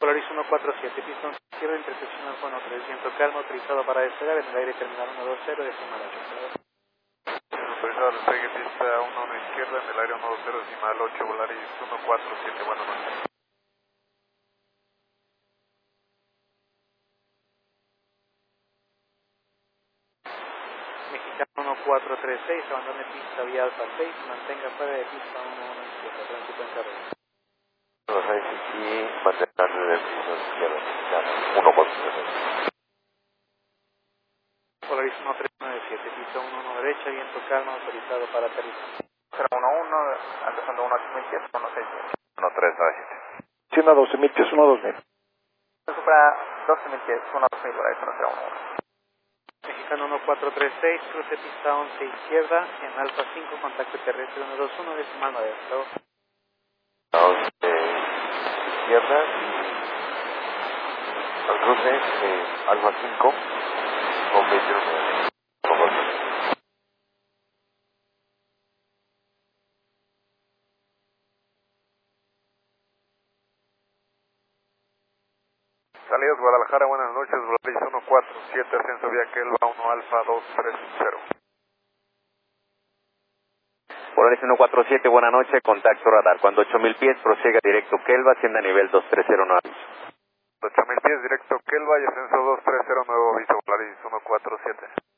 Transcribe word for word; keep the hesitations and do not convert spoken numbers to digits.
Polaris ciento cuarenta y siete, pista once izquierda, interseccional Juan tres, viento calma, autorizado para despegar en el aire terminal ciento veinte, decimal ocho. Autorizado despegue, pista uno izquierda, en el aire ciento veinte, decimal ocho, Polaris ciento cuarenta y siete, buenas noches. Mexicano uno cuatro tres seis, abandone pista vía Alfa seis, mantenga fuera de pista uno uno izquierda, tránsito en carrera. uno seis y mantener el piso izquierdo, mexicano, uno cuatro tres seis. Polaris ciento trescientos noventa y siete, pista uno uno derecha, viento calma, autorizado para aterrizar. cero uno uno, empezando uno ocho mil pies, uno seis mil. uno tres nueve siete. ciento doce mil pies, uno dos mil. Supra doce mil pies, uno dos mil, Polaris uno cero uno uno. Mexicano uno cuatro tres seis, cruce pista once izquierda, en Alfa cinco, contacto terrestre uno dos uno, decimal nueve. once izquierda, al cruce, eh, Alfa cinco, con veintiuno. Salidas Guadalajara, buenas noches, Polaris ciento cuarenta y siete, ascenso vía Kelva uno Alfa dos tres cero. Polaris ciento cuarenta y siete, buena noche, contacto radar. Cuando ocho mil pies, prosiga directo Kelva, ascienda a nivel dos tres cero, no aviso. ocho mil pies, directo Kelva y ascenso dos tres cero, nuevo aviso, Polaris ciento cuarenta y siete.